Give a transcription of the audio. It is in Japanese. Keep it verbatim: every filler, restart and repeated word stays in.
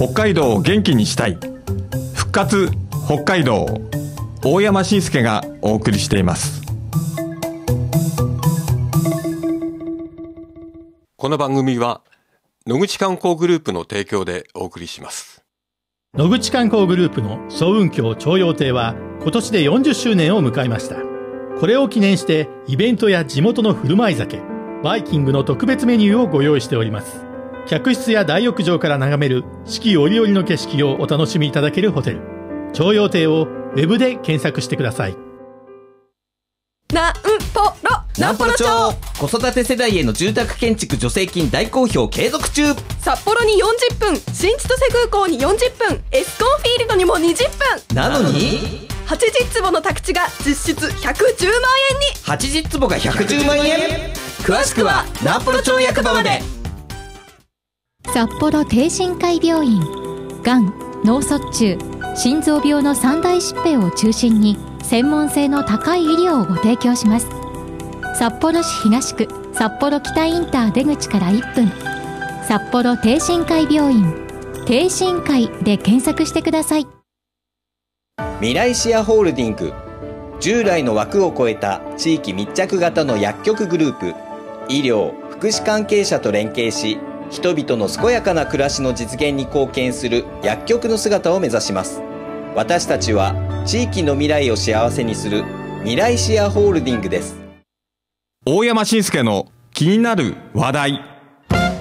北海道を元気にしたい。復活北海道、大山伸介がお送りしています。この番組は野口観光グループの提供でお送りします。 野口観光グループの層雲峡徴用亭は今年でよんじゅっしゅうねんを迎えました。これを記念してイベントや地元の振る舞い酒、バイキングの特別メニューをご用意しております。客室や大浴場から眺める四季折々の景色をお楽しみいただけるホテル、徴用亭をウェブで検索してください。 なんぽろなんぽろ町、子育て世代への住宅建築助成金大好評継続中。 札幌によんじゅっぷん、新千歳空港によんじゅっぷん、エスコンフィールドにもにじゅっぷんなのにはちじゅっつぼの宅地が実質ひゃくじゅうまんえんに。 はちじゅっつぼがひゃくじゅうまんえん。詳しくはなんぽろ町役場まで。 札幌帝心会病院、がん、脳卒中、心臓病の三大疾病を中心に専門性の高い医療をご提供します。札幌市東区札幌北インター出口からいっぷん、札幌帝心会病院、帝心会で検索してください。 未来シェアホールディング、従来の枠を超えた地域密着型の薬局グループ。医療・福祉関係者と連携し、人々の健やかな暮らしの実現に貢献する薬局の姿を目指します。私たちは地域の未来を幸せにする未来シェアホールディングです。 大山伸介の気になる話題。